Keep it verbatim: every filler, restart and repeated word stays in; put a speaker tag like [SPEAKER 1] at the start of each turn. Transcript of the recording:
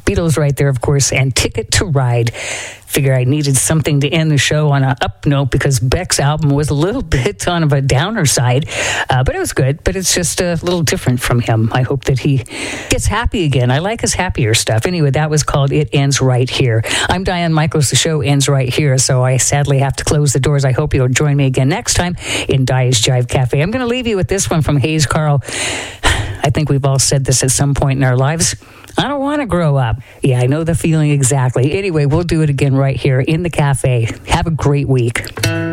[SPEAKER 1] Beatles right there, of course, and Ticket to Ride. Figure I needed something to end the show on an up note because Beck's album was a little bit on of a downer side, uh, but it was good, but it's just a little different from him. I hope that he gets happy again. I like his happier stuff. Anyway, that was called It Ends Right Here. I'm Diane Michaels. The show ends right here, so I sadly have to close the doors. I hope you'll join me again next time in Dia's Jive Cafe. I'm going to leave you with this one from Hayes Carll. I think we've all said this at some point in our lives. I don't want to grow up. Yeah, I know the feeling exactly. Anyway, we'll do it again right here in the cafe. Have a great week.